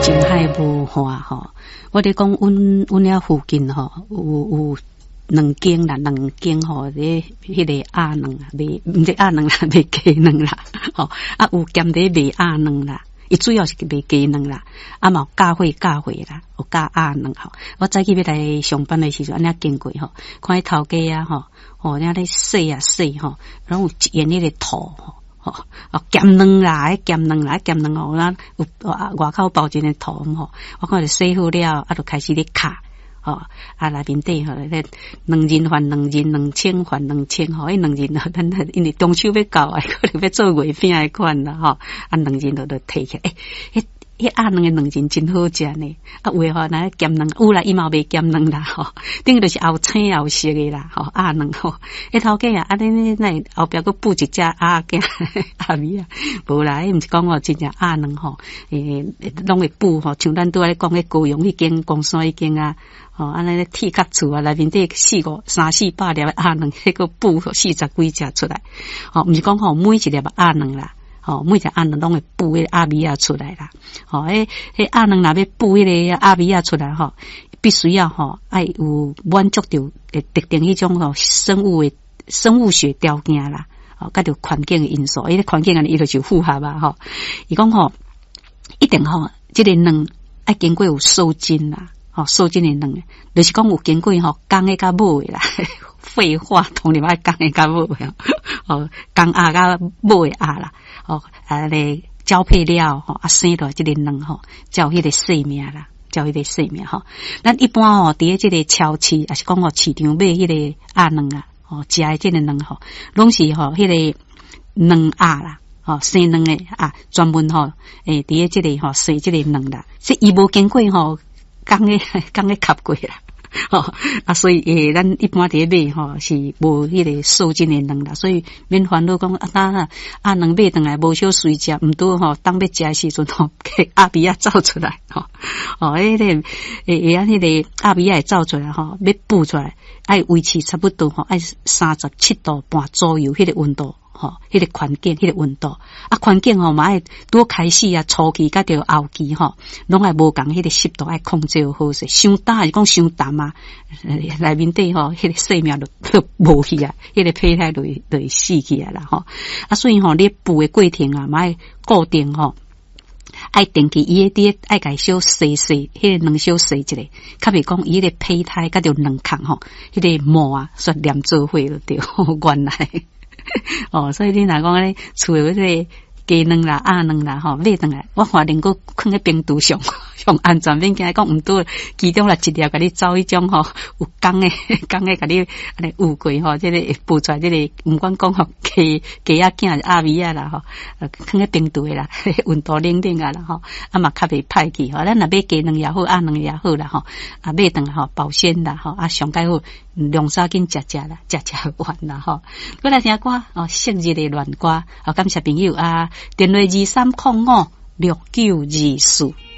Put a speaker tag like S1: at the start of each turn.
S1: 近海无花吼，我哋讲阮遐附近吼有两间吼，迄个鸭卵啊，唔是鸭卵啦，卖鸡卵啦，吼啊有兼伫卖鸭卵啦，伊主要是卖鸡卵啦，啊嘛有教会啦，有教鸭卵吼。我早起要来上班的时阵，安尼经过吼，看迄头家啊吼，吼安尼洗吼，然后沿迄个土吼。咸卵啦，咸卵吼，咱有外口包一个土吼，我看就洗好了，啊，就开始咧卡，吼，啊内面底吼咧2人换2人，2000换2000吼，迄2人吼，咱因为中秋要到啊，可能要做月饼诶款啦，吼，啊2人就摕起来，迄鸭卵诶2人真好食呢，啊有诶吼，那咸卵有啦，伊嘛卖咸卵啦，吼，等于就是后青后熟诶啦，吼鸭卵吼，迄头家啊，你那后壁佫补一只鸭仔米啊，无啦，伊毋是讲吼真正鸭卵吼，拢会补吼，像咱拄仔咧讲迄高雄迄间公山迄间啊，吼，安尼咧铁壳厝啊，内面底300-400粒鸭卵，迄个补40几只出来，吼，毋是讲吼每一粒鸭卵啦。吼，每只鸭卵拢会补迄鸭米仔出来啦。吼，迄鸭卵若要补迄个鸭米仔出来吼，必须要吼爱有满足着特定迄种吼生物学条件啦。吼，甲着环境的因素，迄个环境啊，伊就是符合啊。吼，伊讲吼一定吼，这个卵爱经过有受精啦。吼，受精的卵，就是讲有经过吼公的甲母的啦。废话，同你爱公的甲母的，哦，公鸭甲母的鸭啦。哦，咧交配了吼，生落即个卵吼，叫迄个生命啦，叫迄个生命吼。咱一般吼，伫即个超市，也是讲吼市场买迄个鸭卵啊，吼，食的即个卵吼，拢是吼迄个卵鸭啦，吼，生卵的啊，专门吼，伫即个吼生即个卵啦，即伊无经过吼，公的吸过啦。吼啊，所以咱一般伫买吼是无迄个受精的卵啦，所以免烦恼讲啊卵买回来无小水食，毋拄吼当要食的时阵吼，鸭米仔走出来吼，迄个安迄个鸭米仔会走出来吼，要孵出来，爱维持差不多吼，爱37度半左右迄个温度。吼，迄个环境，迄个温度啊，环境吼嘛爱拄开始啊，初期甲着后期吼，拢爱无共迄个湿度爱控制好势，伤干还是讲伤淡啊，内面底吼迄个生命就无去啊，迄个胚胎就会死去啊啦吼，啊所以吼你孵的过程啊，嘛爱固定吼。爱定期伊迄爱家小洗，迄个卵小洗一下，较袂讲伊迄个胚胎甲着卵壳吼，迄个膜啊，煞连做伙就对，原来。哦，所以你若讲咧，厝诶迄个鸡卵啦、鸭卵啦，吼，买回来，我看能够放喺冰橱上安全免惊讲毋多，其中啦一粒甲你走迄种吼有工诶甲你安尼有过吼，即个孵出来即个，毋管讲吼鸡仔囝鸭米仔啦吼，放喺冰橱诶啦，温度冷啊啦吼，啊嘛较袂歹去吼，咱若买鸡卵也好，鸭卵也好啦吼，啊买回来吼保鲜啦吼，啊上解好。凉沙紧食啦，食完啦吼。过来听歌哦，昔日的恋歌，感谢朋友啊，电话23056924。